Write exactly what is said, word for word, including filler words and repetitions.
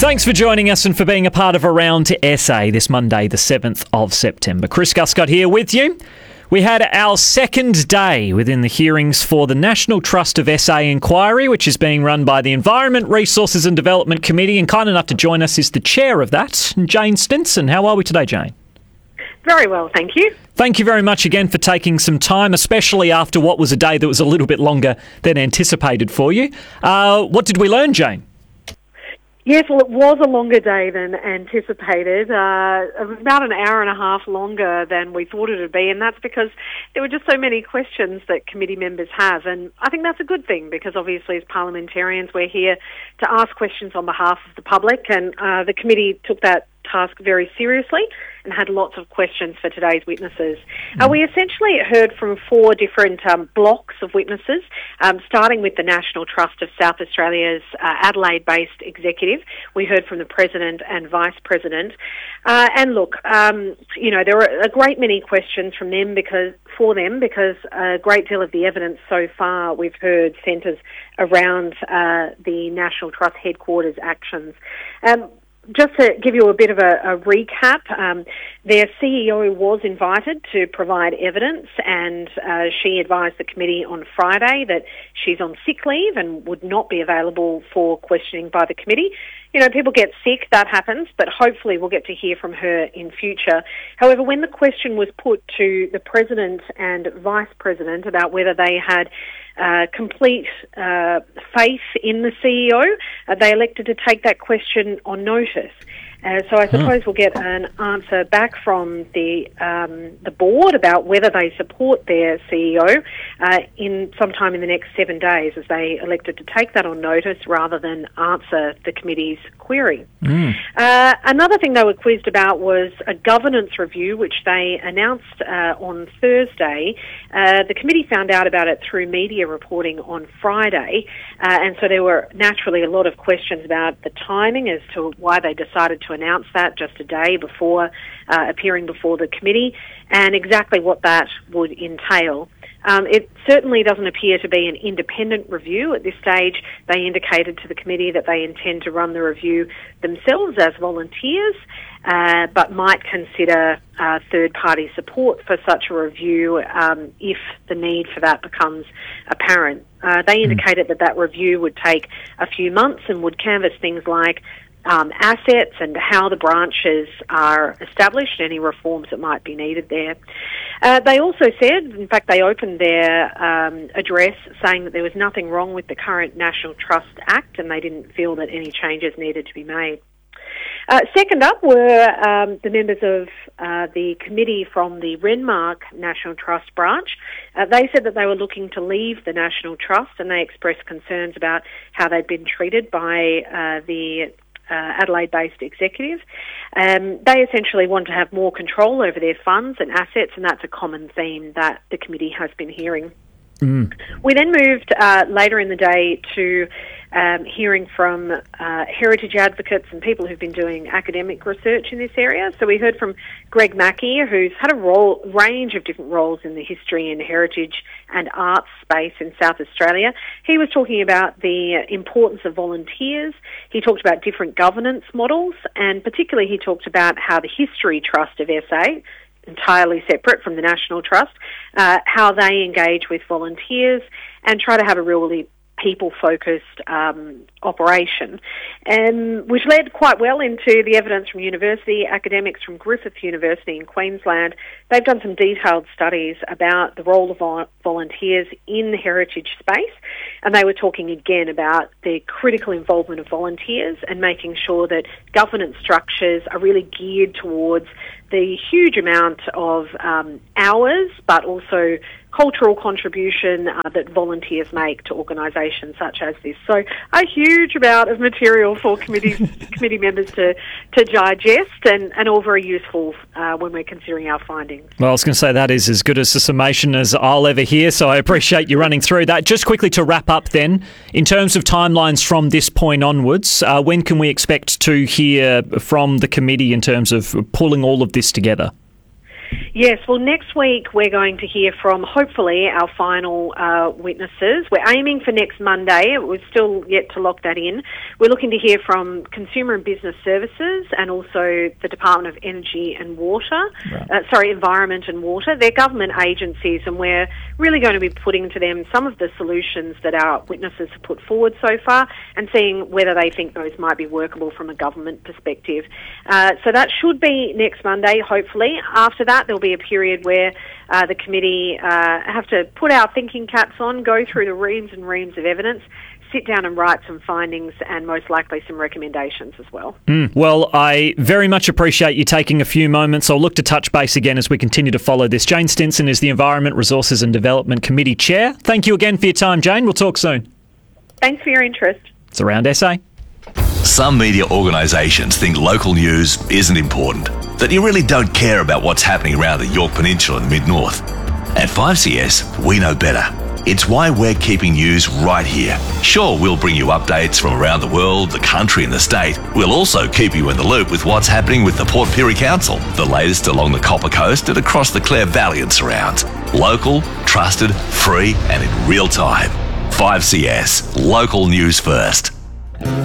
Thanks for joining us and for being a part of Around to S A this Monday, the seventh of September. Chris Guscott here with you. We had our second day within the hearings for the National Trust of S A inquiry, which is being run by the Environment, Resources and Development Committee, and kind enough to join us is the chair of that, Jane Stinson. How are we today, Jane? Very well, thank you. Thank you very much again for taking some time, especially after what was a day that was a little bit longer than anticipated for you. Uh, what did we learn, Jane? Yes, well, it was a longer day than anticipated. Uh, it was about an hour and a half longer than we thought it would be, and that's because there were just so many questions that committee members have, and I think that's a good thing because obviously as parliamentarians we're here to ask questions on behalf of the public, and uh, the committee took that task very seriously and had lots of questions for today's witnesses. Uh, we essentially heard from four different um, blocks of witnesses, um, starting with the National Trust of South Australia's uh, Adelaide-based executive. We heard from the President and Vice President. Uh, and look, um, you know, there were a great many questions from them because for them because a great deal of the evidence so far we've heard centres around uh, the National Trust headquarters actions. Um, Just to give you a bit of a, a recap, um, their C E O was invited to provide evidence, and uh, she advised the committee on Friday that she's on sick leave and would not be available for questioning by the committee. You know, people get sick, that happens, but hopefully we'll get to hear from her in future. However, when the question was put to the President and Vice President about whether they had uh, complete uh, faith in the C E O, uh, they elected to take that question on notice. Uh, so I suppose we'll get an answer back from the um, the board about whether they support their C E O uh, in sometime in the next seven days, as they elected to take that on notice rather than answer the committee's query. Mm. Uh, another thing they were quizzed about was a governance review, which they announced uh, on Thursday. Uh, the committee found out about it through media reporting on Friday, uh, and so there were naturally a lot of questions about the timing as to why they decided to announce that just a day before uh, appearing before the committee, and exactly what that would entail. Um, it certainly doesn't appear to be an independent review. At this stage, they indicated to the committee that they intend to run the review themselves as volunteers, uh, but might consider uh, third-party support for such a review um, if the need for that becomes apparent. Uh, they indicated that that review would take a few months and would canvass things like Um, assets and how the branches are established, any reforms that might be needed there. Uh, they also said, in fact, they opened their um, address saying that there was nothing wrong with the current National Trust Act and they didn't feel that any changes needed to be made. Uh, second up were um, the members of uh, the committee from the Renmark National Trust branch. Uh, they said that they were looking to leave the National Trust and they expressed concerns about how they'd been treated by uh, the Uh, Adelaide-based executive. Um, they essentially want to have more control over their funds and assets, and that's a common theme that the committee has been hearing. Mm. We then moved uh, later in the day to um, hearing from uh, heritage advocates and people who've been doing academic research in this area. So we heard from Greg Mackey, who's had a role, range of different roles in the history and heritage and arts space in South Australia. He was talking about the importance of volunteers. He talked about different governance models, and particularly he talked about how the History Trust of S A, entirely separate from the National Trust, uh, how they engage with volunteers and try to have a really people-focused um, operation, um, which led quite well into the evidence from university academics from Griffith University in Queensland. They've done some detailed studies about the role of vo- volunteers in the heritage space, and they were talking again about the critical involvement of volunteers and making sure that governance structures are really geared towards the huge amount of um, hours, but also cultural contribution uh, that volunteers make to organisations such as this. So a huge amount of material for committee committee members to, to digest, and, and all very useful uh, when we're considering our findings. Well, I was going to say that is as good a summation as I'll ever hear, so I appreciate you running through that. Just quickly to wrap up then, in terms of timelines from this point onwards, uh, when can we expect to hear from the committee in terms of pulling all of this together? Yes, well, next week we're going to hear from, hopefully, our final uh, witnesses. We're aiming for next Monday. We're still yet to lock that in. We're looking to hear from Consumer and Business Services and also the Department of Energy and Water, right. uh, sorry, Environment and Water. They're government agencies, and we're really going to be putting to them some of the solutions that our witnesses have put forward so far and seeing whether they think those might be workable from a government perspective. Uh, so that should be next Monday, hopefully. After that, there'll be a period where uh, the committee uh, have to put our thinking caps on, go through the reams and reams of evidence, sit down and write some findings and most likely some recommendations as well. Mm, well, I very much appreciate you taking a few moments. I'll look to touch base again as we continue to follow this. Jane Stinson is the Environment, Resources and Development Committee Chair. Thank you again for your time, Jane. We'll talk soon. Thanks for your interest. It's Around S A. Some media organisations think local news isn't important, that you really don't care about what's happening around the Yorke Peninsula and the Mid-North. At five C S, we know better. It's why we're keeping news right here. Sure, we'll bring you updates from around the world, the country and the state. We'll also keep you in the loop with what's happening with the Port Pirie Council, the latest along the Copper Coast and across the Clare Valley and surrounds. Local, trusted, free and in real time. five C S, local news first.